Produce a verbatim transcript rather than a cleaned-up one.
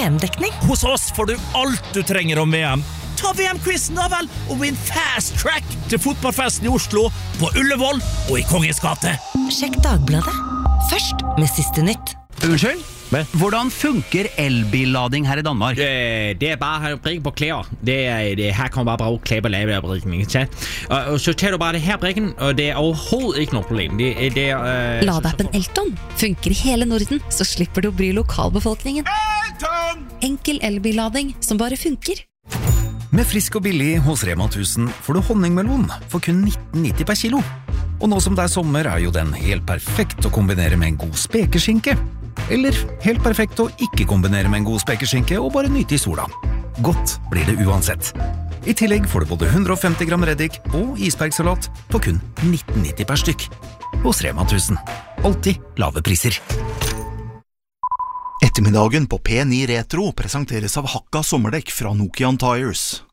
V M-dekning. Hos oss får du alt du trenger om V M. Ta V M-quizen da vel, og vinn fast track til fotballfesten i Oslo, på Ullevål og i Kongens gate. Sjekk Dagbladet. Først med siste nytt. Unnskyld? Hvordan funker elbillading her i Danmark? Det, det er bare at brikke på klær. Det er, det, her kan man bare bruge klær på lave af brikken, ikke sant? Og, og så tager du bare det her brikken, og det er overhovedet ikke noget problem. Det, det er, øh, Ladeappen Elton funker i hele Norden, så slipper du å bry lokalbefolkningen. Elton! Enkel elbillading som bare funker. Med frisk og billig hos Rema tusen får du honningmelon for kun nitten nitti per kilo. Og nå som det er sommer er jo den helt perfekt å kombinere med en god spekeskinke. Eller helt perfekt å ikke kombinere med en god spekeskinke og bare nyte i sola. Godt blir det uansett. I tillegg får du både hundre og femti gram reddik og isbergsalat for kun nitten nitti per stykk. Hos Rema tusen. Alltid lave priser. Ettermiddagen på P ni Retro presenteres av Hakka sommerdekk fra Nokian Tires.